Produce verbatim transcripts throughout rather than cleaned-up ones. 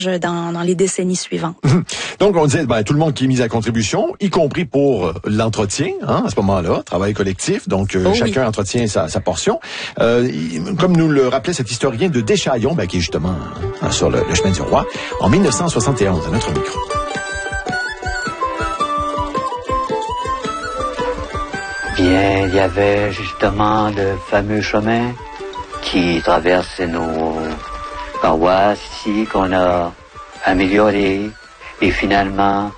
dans, dans les décennies suivantes. Donc, on disait, ben, tout le monde qui est mis à contribution, y compris pour euh, l'entretien, hein, à ce moment-là, travail collectif, donc euh, oh, chacun oui. entretient sa, sa portion. Euh, il, comme nous le rappelait cet historien de Deschaillons, ben, qui est justement hein, sur le, le chemin du roi, en mille neuf cent soixante et onze, à notre micro. Bien, il y avait justement le fameux chemin qui traverse nos paroisses ici, qu'on a amélioré, et finalement,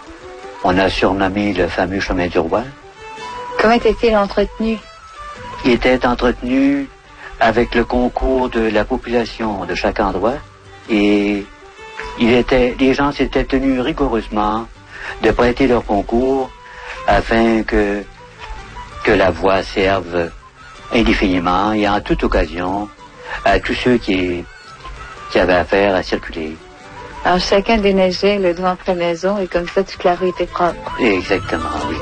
on a surnommé le fameux chemin du roi. Comment était-il entretenu? Il était entretenu avec le concours de la population de chaque endroit, et il était, les gens s'étaient tenus rigoureusement de prêter leur concours afin que, que la voie serve indéfiniment et en toute occasion à tous ceux qui, qui avaient affaire à circuler. Alors chacun déneigeait le devant de la maison et comme ça toute la rue était propre. Exactement, oui.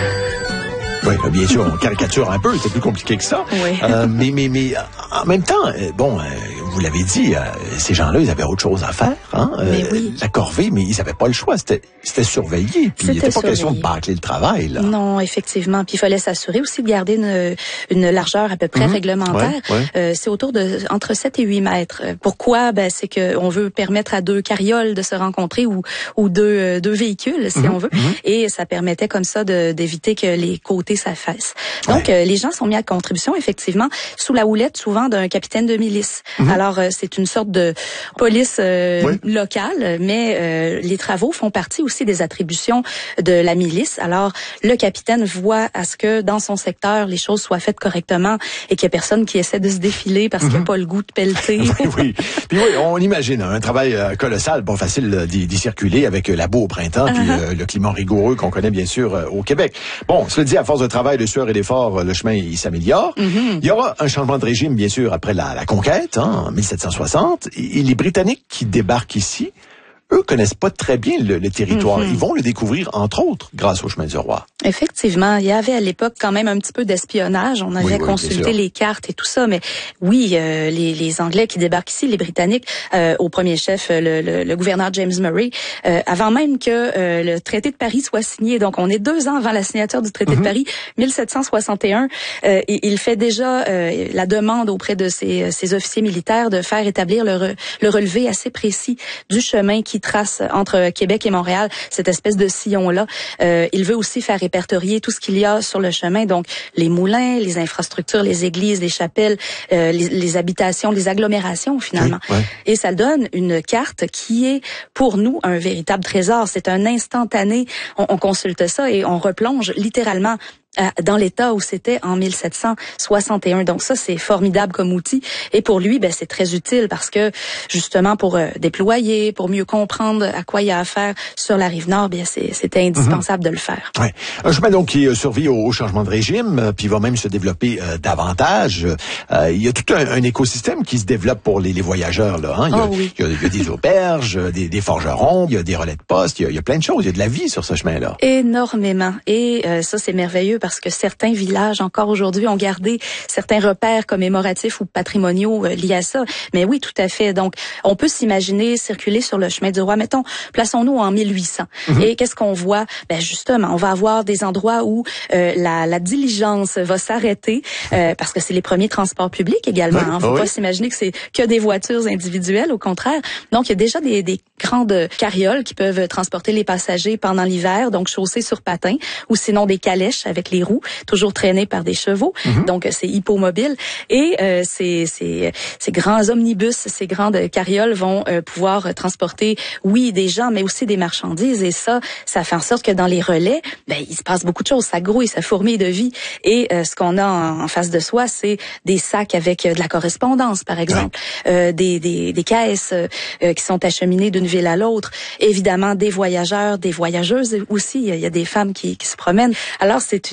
Oui, bien sûr, on caricature un peu, c'est plus compliqué que ça. Oui. Euh, mais, mais, mais en même temps, euh, bon, euh, vous l'avez dit, euh, ces gens-là, ils avaient autre chose à faire. Hein? Euh, mais oui. La corvée, mais ils n'avaient pas le choix. C'était, c'était surveillé. Puis il n'était pas question de bâcler le travail. Là. Non, effectivement. Puis il fallait s'assurer aussi de garder une, une largeur à peu près mmh. réglementaire. Ouais, ouais. Euh, c'est autour de entre sept et huit mètres. Pourquoi? Ben, c'est qu'on veut permettre à deux carrioles de se rencontrer ou, ou deux, deux véhicules, si mmh. on veut. Mmh. Et ça permettait comme ça de, d'éviter que les côtés s'affaissent. Donc, ouais. euh, les gens sont mis à contribution, effectivement, sous la houlette souvent d'un capitaine de milice. Mmh. Alors, euh, c'est une sorte de police euh, oui. locale, mais euh, les travaux font partie aussi des attributions de la milice. Alors, le capitaine voit à ce que dans son secteur, les choses soient faites correctement et qu'il n'y ait personne qui essaie de se défiler parce mmh. qu'il n'a pas le goût de pelleter. oui, oui. Puis oui, on imagine un travail euh, colossal, pas facile d'y, d'y circuler avec la boue au printemps, uh-huh. puis euh, le climat rigoureux qu'on connaît bien sûr euh, au Québec. Bon, cela dit, à force de travail, de sueur et d'efforts, le chemin il s'améliore. Mm-hmm. Il y aura un changement de régime, bien sûr, après la, la conquête, hein, en mille sept cent soixante. Et, et les Britanniques qui débarquent ici, eux connaissent pas très bien le, le territoire. Mm-hmm. Ils vont le découvrir, entre autres, grâce au chemin du roi. Effectivement, il y avait à l'époque quand même un petit peu d'espionnage. On avait oui, oui, consulté les cartes et tout ça, mais oui, euh, les, les Anglais qui débarquent ici, les Britanniques, euh, au premier chef, le, le, le gouverneur James Murray, euh, avant même que euh, le traité de Paris soit signé. Donc, on est deux ans avant la signature du traité mm-hmm. de Paris, mille sept cent soixante et un. Euh, il fait déjà euh, la demande auprès de ses, ses officiers militaires de faire établir le, re, le relevé assez précis du chemin qui trace entre Québec et Montréal, cette espèce de sillon-là. Euh, il veut aussi faire répertorier tout ce qu'il y a sur le chemin, donc les moulins, les infrastructures, les églises, les chapelles, euh, les, les habitations, les agglomérations finalement. Oui, ouais. Et ça donne une carte qui est pour nous un véritable trésor. C'est un instantané. On, on consulte ça et on replonge littéralement dans l'état où c'était en mille sept cent soixante et un. Donc ça, c'est formidable comme outil. Et pour lui, ben c'est très utile parce que, justement, pour euh, déployer, pour mieux comprendre à quoi il y a affaire sur la Rive-Nord, bien c'est, c'était indispensable mm-hmm. de le faire. Ouais. Un chemin donc qui euh, survit au, au changement de régime, euh, puis va même se développer euh, davantage. Euh, il y a tout un, un écosystème qui se développe pour les, les voyageurs. Là, hein. Il y a, oh, oui. il y a, il y a des auberges, des, des forgerons, il y a des relais de poste, il y a, il y a plein de choses. Il y a de la vie sur ce chemin-là. Énormément. Et euh, ça, c'est merveilleux parce que certains villages, encore aujourd'hui, ont gardé certains repères commémoratifs ou patrimoniaux euh, liés à ça. Mais oui, tout à fait. Donc, on peut s'imaginer circuler sur le chemin du roi. Mettons, plaçons-nous en mille huit cents. Mm-hmm. Et qu'est-ce qu'on voit? Ben justement, on va avoir des endroits où euh, la, la diligence va s'arrêter euh, parce que c'est les premiers transports publics également. Il hein. ne faut oui. pas s'imaginer que c'est que des voitures individuelles, au contraire. Donc, il y a déjà des, des grandes carrioles qui peuvent transporter les passagers pendant l'hiver, donc chaussées sur patins, ou sinon des calèches avec les roues, toujours traînées par des chevaux. Mm-hmm. Donc, c'est hippomobile. Et euh, ces, ces, ces grands omnibus, ces grandes carrioles vont euh, pouvoir transporter, oui, des gens, mais aussi des marchandises. Et ça, ça fait en sorte que dans les relais, ben, il se passe beaucoup de choses. Ça grouille, ça fourmille de vie. Et euh, ce qu'on a en, en face de soi, c'est des sacs avec euh, de la correspondance, par exemple, ouais. euh, des, des, des caisses euh, qui sont acheminées d'une ville à l'autre. Évidemment, des voyageurs, des voyageuses aussi. Il y a des femmes qui, qui se promènent. Alors, c'est une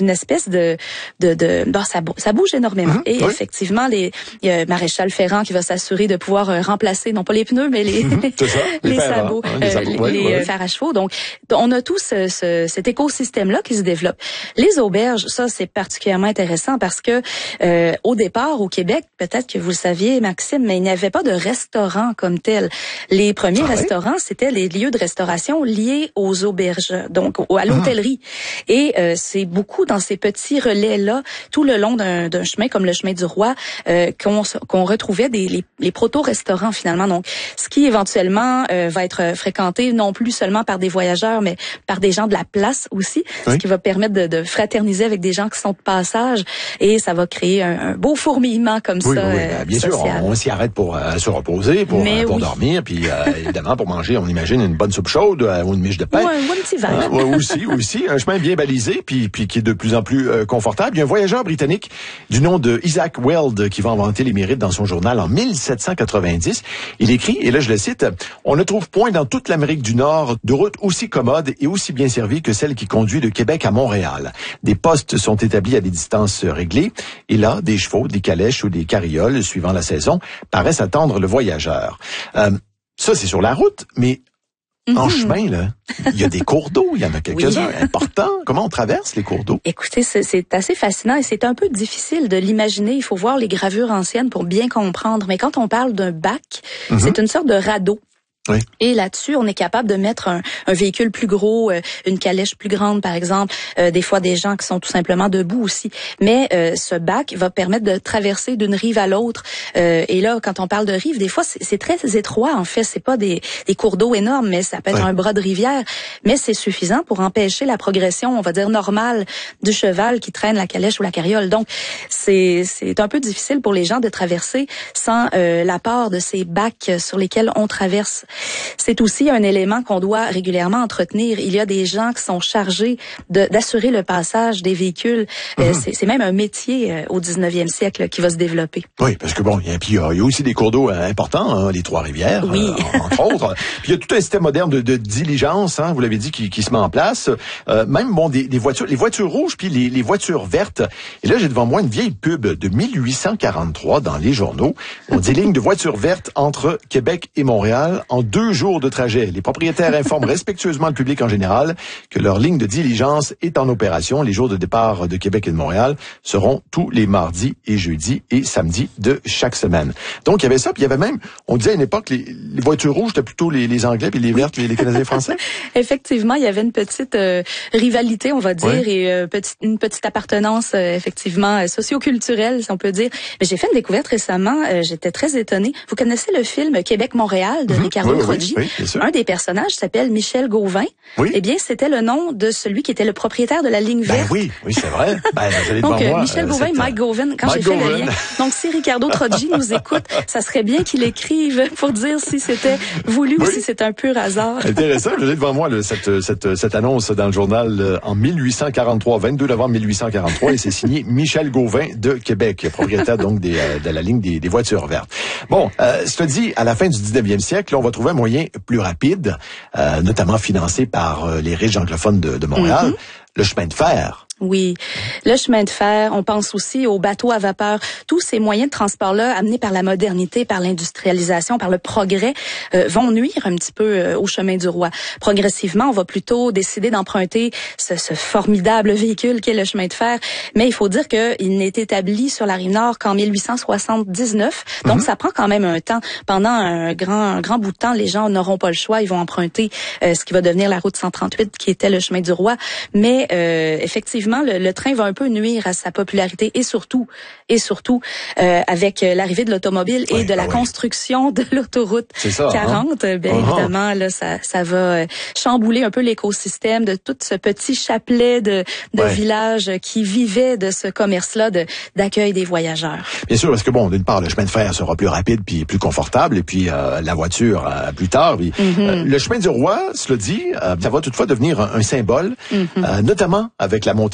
une espèce de de, de bon, ça, ça bouge énormément. Mm-hmm. Et oui. effectivement, les il y a Maréchal Ferrand qui va s'assurer de pouvoir euh, remplacer non pas les pneus mais les mm-hmm. ça, les, les fers, sabots, hein, les, euh, sabots, les, ouais, les ouais. fers à chevaux. Donc on a tout ce, ce, cet écosystème là qui se développe. Les auberges, ça c'est particulièrement intéressant parce que euh, au départ au Québec, peut-être que vous le saviez Maxime, mais il n'y avait pas de restaurant comme tel. Les premiers ah, restaurants, ouais? c'était les lieux de restauration liés aux auberges, donc à l'hôtellerie. Mmh. Et euh, c'est beaucoup dans ces petits relais-là, tout le long d'un, d'un chemin comme le chemin du Roi, euh, qu'on, qu'on retrouvait des, les, les proto-restaurants finalement. Donc, ce qui éventuellement euh, va être fréquenté non plus seulement par des voyageurs, mais par des gens de la place aussi, oui. ce qui va permettre de, de fraterniser avec des gens qui sont de passage. Et ça va créer un, un beau fourmillement comme oui, ça. Oui, oui. Bien social. sûr, on, on s'y arrête pour euh, se reposer, pour, euh, pour oui. dormir, puis euh, évidemment pour manger, on imagine une bonne soupe chaude euh, ou une miche de pain. Ou un, ou un petit verre. Euh, ouais, aussi, aussi, un chemin bien balisé, puis, puis qui est de plus en plus euh, confortable. Il y a un voyageur britannique du nom de Isaac Weld qui va inventer les mérites dans son journal en mille sept cent quatre-vingt-dix. Il écrit, et là je le cite, « On ne trouve point dans toute l'Amérique du Nord de route aussi commode et aussi bien servie que celle qui conduit de Québec à Montréal. Des postes sont établis à des distances réglées, et là, des chevaux, des calèches ou des carrioles, suivant la saison, paraissent attendre le voyageur. Euh, » Ça, c'est sur la route, mais mm-hmm. en chemin, là, il y a des cours d'eau, il y en a quelques-uns oui. importants. Comment on traverse les cours d'eau? Écoutez, c'est, c'est assez fascinant et c'est un peu difficile de l'imaginer. Il faut voir les gravures anciennes pour bien comprendre. Mais quand on parle d'un bac, mm-hmm. c'est une sorte de radeau. Oui. Et là-dessus, on est capable de mettre un, un véhicule plus gros, euh, une calèche plus grande, par exemple. Euh, des fois, des gens qui sont tout simplement debout aussi. Mais euh, ce bac va permettre de traverser d'une rive à l'autre. Euh, et là, quand on parle de rive, des fois, c'est, c'est très étroit. En fait, c'est pas des, des cours d'eau énormes, mais ça peut être oui. un bras de rivière. Mais c'est suffisant pour empêcher la progression, on va dire normale, du cheval qui traîne la calèche ou la carriole. Donc, c'est, c'est un peu difficile pour les gens de traverser sans euh, l'apport de ces bacs sur lesquels on traverse. C'est aussi un élément qu'on doit régulièrement entretenir. Il y a des gens qui sont chargés de, d'assurer le passage des véhicules. Mm-hmm. Euh, c'est, c'est même un métier euh, au dix-neuvième siècle là, qui va se développer. Oui, parce que bon, il y a, puis, il y a aussi des cours d'eau euh, importants, hein, les Trois-Rivières, oui. euh, entre autres. Puis il y a tout un système moderne de, de diligence, hein, vous l'avez dit, qui, qui se met en place. Euh, même bon, des, des voitures, les voitures rouges, puis les, les voitures vertes. Et là, j'ai devant moi une vieille pub de mille huit cent quarante-trois dans les journaux. On dit ligne de voitures vertes entre Québec et Montréal en deux jours de trajet. Les propriétaires informent respectueusement le public en général que leur ligne de diligence est en opération. Les jours de départ de Québec et de Montréal seront tous les mardis et jeudis et samedis de chaque semaine. Donc, il y avait ça. Puis, il y avait même, on disait à une époque, les, les voitures rouges, c'était plutôt les, les Anglais, puis les vertes, les, les Canadiens français. Effectivement, il y avait une petite euh, rivalité, on va dire, ouais. et euh, petit, une petite appartenance, euh, effectivement, euh, socio-culturelle, si on peut dire. Mais j'ai fait une découverte récemment. Euh, j'étais très étonnée. Vous connaissez le film Québec-Montréal de mmh. Ricardo oui, Troggi? Oui, oui, un des personnages s'appelle Michel Gauvin. Oui. Eh bien, c'était le nom de celui qui était le propriétaire de la ligne verte. Ben oui, oui, c'est vrai. Ben, vous allez donc, devant euh, moi, Michel euh, Gauvin, Mike Gauvin, quand Mike j'ai fait Gauvin. le lien. Donc, si Ricardo Troggi nous écoute, ça serait bien qu'il écrive pour dire si c'était voulu oui. ou si c'est un pur hasard. Intéressant. J'ai devant moi là, cette, cette, cette annonce dans le journal euh, en mille huit cent quarante-trois, vingt-deux novembre mille huit cent quarante-trois, et c'est signé Michel Gauvin de Québec, propriétaire donc des, euh, de la ligne des, des voitures vertes. Bon, euh, cela dit, à la fin du dix-neuvième siècle, là, on va trouver un moyen plus rapide, euh, notamment financé par euh, les riches anglophones de, de Montréal, mm-hmm. le chemin de fer. Oui, le chemin de fer, on pense aussi aux bateaux à vapeur. Tous ces moyens de transport-là, amenés par la modernité, par l'industrialisation, par le progrès, euh, vont nuire un petit peu euh, au chemin du Roi. Progressivement, on va plutôt décider d'emprunter ce, ce formidable véhicule qu'est le chemin de fer. Mais il faut dire qu'il n'est établi sur la Rive-Nord qu'en mille huit cent soixante-dix-neuf. Donc, mm-hmm. ça prend quand même un temps. Pendant un grand, un grand bout de temps, les gens n'auront pas le choix. Ils vont emprunter euh, ce qui va devenir la route cent trente-huit, qui était le chemin du Roi. Mais euh, effectivement, Le, le train va un peu nuire à sa popularité et surtout, et surtout euh, avec l'arrivée de l'automobile et oui, de la ah construction oui. de l'autoroute ça, quarante, hein? bien uh-huh. évidemment, là, ça, ça va chambouler un peu l'écosystème de tout ce petit chapelet de, de ouais. villages qui vivaient de ce commerce-là de, d'accueil des voyageurs. Bien sûr, parce que bon, d'une part, le chemin de fer sera plus rapide puis plus confortable, et puis euh, la voiture euh, plus tard. Puis, mm-hmm. euh, le chemin du Roi, cela dit, euh, ça va toutefois devenir un, un symbole, mm-hmm. euh, notamment avec la montée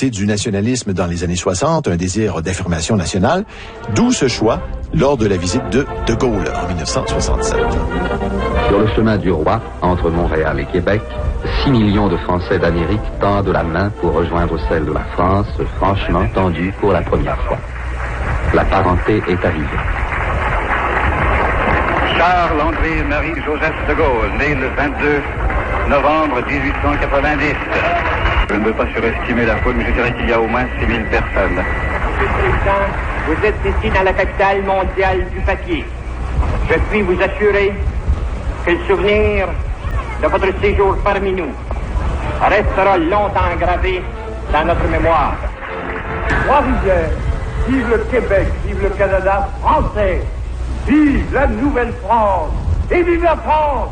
montée du nationalisme dans les années soixante, un désir d'affirmation nationale, d'où ce choix lors de la visite de De Gaulle en dix-neuf cent soixante-sept. Sur le chemin du roi, entre Montréal et Québec, six millions de Français d'Amérique tendent la main pour rejoindre celle de la France, franchement tendue pour la première fois. La parenté est arrivée. Charles-André Marie-Joseph de Gaulle, né le vingt-deux novembre dix-huit cent quatre-vingt-dix. Je ne veux pas surestimer la foule, mais je dirais qu'il y a au moins six mille personnes. Monsieur le Président, vous êtes ici dans la capitale mondiale du papier. Je puis vous assurer que le souvenir de votre séjour parmi nous restera longtemps gravé dans notre mémoire. Trois-Rivières, vive le Québec, vive le Canada français, vive la Nouvelle-France et vive la France!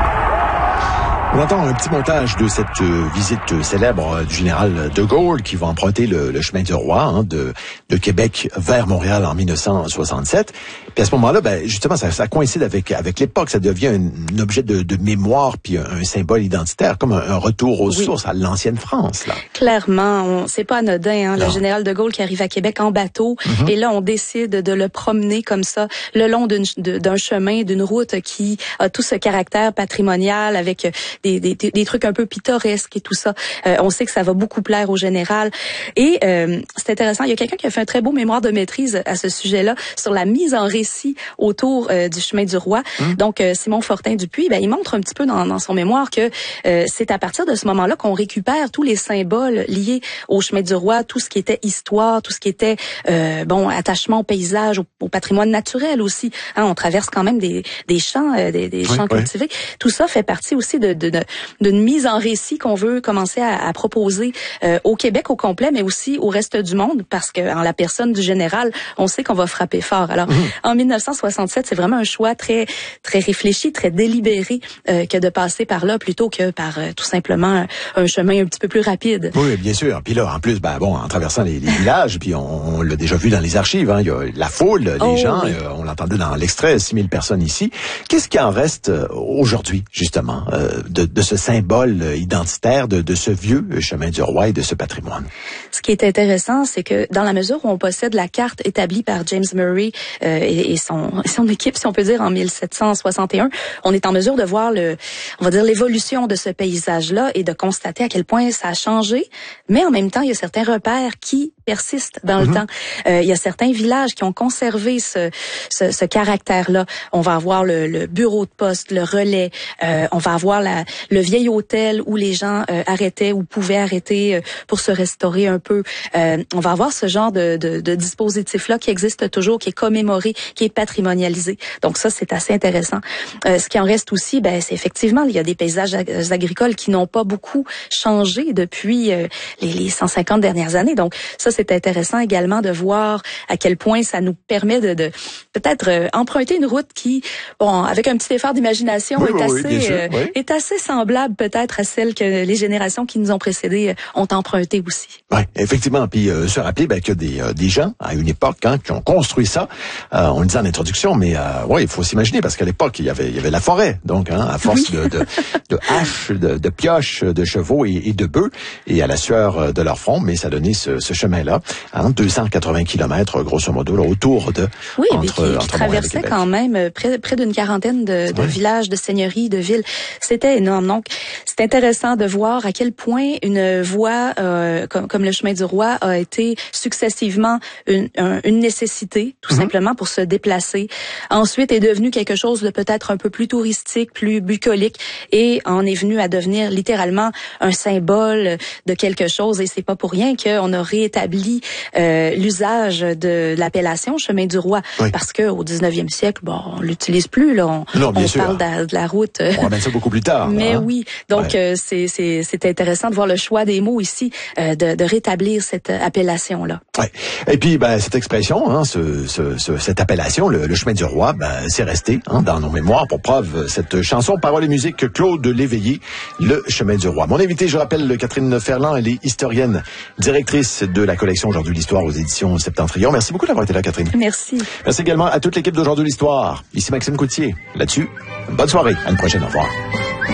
On entend un petit montage de cette euh, visite célèbre euh, du général de Gaulle qui va emprunter le, le chemin du roi hein, de, de Québec vers Montréal en dix-neuf cent soixante-sept. Puis à ce moment-là, ben, justement, ça, ça coïncide avec, avec l'époque. Ça devient un, un objet de, de mémoire puis un, un symbole identitaire, comme un, un retour aux oui. sources, à l'ancienne France. Là. Clairement, on, c'est pas anodin. Hein, le général de Gaulle qui arrive à Québec en bateau mm-hmm. et là, on décide de le promener comme ça le long d'une, de, d'un chemin, d'une route qui a tout ce caractère patrimonial avec Des, des, des trucs un peu pittoresques et tout ça. Euh, on sait que ça va beaucoup plaire au général. Et euh, c'est intéressant, il y a quelqu'un qui a fait un très beau mémoire de maîtrise à ce sujet-là sur la mise en récit autour euh, du chemin du roi. Mmh. Donc, euh, Simon Fortin-Dupuis, ben, il montre un petit peu dans, dans son mémoire que euh, c'est à partir de ce moment-là qu'on récupère tous les symboles liés au chemin du roi, tout ce qui était histoire, tout ce qui était euh, bon attachement au paysage, au, au patrimoine naturel aussi. Hein, on traverse quand même des, des champs, euh, des, des oui, champs cultivés. Oui. Tout ça fait partie aussi de, de, de d'une mise en récit qu'on veut commencer à, à proposer euh, au Québec au complet, mais aussi au reste du monde, parce que en la personne du général, on sait qu'on va frapper fort. Alors, mmh. en dix-neuf cent soixante-sept, c'est vraiment un choix très très réfléchi, très délibéré euh, que de passer par là plutôt que par euh, tout simplement un, un chemin un petit peu plus rapide. Oui, bien sûr. Puis là, en plus, ben bon, en traversant les, les villages, puis on, on l'a déjà vu dans les archives, hein, il y a la foule, les oh, gens, oui. euh, on l'entendait dans l'extrait, six mille personnes ici. Qu'est-ce qui en reste euh, aujourd'hui, justement, euh, de, de ce symbole identitaire de, de ce vieux chemin du roi et de ce patrimoine? Ce qui est intéressant, c'est que dans la mesure où on possède la carte établie par James Murray euh, et, et son, son équipe, si on peut dire, en mille sept cent soixante et un, on est en mesure de voir le, on va dire l'évolution de ce paysage-là et de constater à quel point ça a changé. Mais en même temps, il y a certains repères qui persistent dans mm-hmm. le temps. Euh, il y a certains villages qui ont conservé ce, ce, ce caractère-là. On va avoir le, le bureau de poste, le relais. Euh, on va avoir la, le vieil hôtel où les gens euh, arrêtaient ou pouvaient arrêter euh, pour se restaurer un peu. Euh, on va avoir ce genre de, de, de dispositif-là qui existe toujours, qui est commémoré, qui est patrimonialisé. Donc ça, c'est assez intéressant. Euh, ce qui en reste aussi, ben, c'est effectivement, il y a des paysages ag- agricoles qui n'ont pas beaucoup changé depuis euh, les, les cent cinquante dernières années. Donc ça, c'est intéressant également de voir à quel point ça nous permet de, de peut-être euh, emprunter une route qui, bon, avec un petit effort d'imagination, oui, est, oui, assez, oui, euh, oui. est assez semblable peut-être à celle que les générations qui nous ont précédés ont empruntée aussi. Oui, effectivement. Puis euh, se rappeler ben, que des, euh, des gens, à une époque, hein, qui ont construit ça, euh, on le dit en introduction, mais euh, ouais, il faut s'imaginer, parce qu'à l'époque, il y avait, il y avait la forêt, donc hein, à force oui. de, de, de haches, de, de pioches, de chevaux et, et de bœufs, et à la sueur de leur front, mais ça donnait ce, ce chemin-là, hein, deux cent quatre-vingts kilomètres, grosso modo, là, autour de... Oui, entre, mais qui, entre qui traversait quand même près, près d'une quarantaine de, de oui. villages, de seigneuries, de villes. C'était énorme. Donc, c'est intéressant de voir à quel point une voie euh, comme, comme le chemin du roi a été successivement une, un, une nécessité, tout mm-hmm. simplement, pour se déplacer. Ensuite, est devenu quelque chose de peut-être un peu plus touristique, plus bucolique, et en est venu à devenir littéralement un symbole de quelque chose. Et c'est pas pour rien qu'on a réétabli euh, l'usage de l'appellation chemin du roi, oui. parce que au dix-neuvième siècle, bon, on l'utilise plus. Là, on, non, bien on sûr. parle de, de la route. On ramène ça beaucoup plus tard. Mais hein? oui, donc ouais. euh, c'est c'est c'est intéressant de voir le choix des mots ici, euh, de, de rétablir cette appellation là. Ouais. Et puis ben cette expression, hein, ce, ce, ce cette appellation, le, le chemin du roi, ben c'est resté hein, dans nos mémoires. Pour preuve, cette chanson, paroles et musique, Claude Léveillé, le chemin du roi. Mon invité, je rappelle, Catherine Ferland, elle est historienne, directrice de la collection Aujourd'hui l'Histoire aux éditions Septentrion. Merci beaucoup d'avoir été là, Catherine. Merci. Merci également à toute l'équipe d'Aujourd'hui l'Histoire. Ici Maxime Coutier. Là-dessus, bonne soirée. À une prochaine. Au revoir.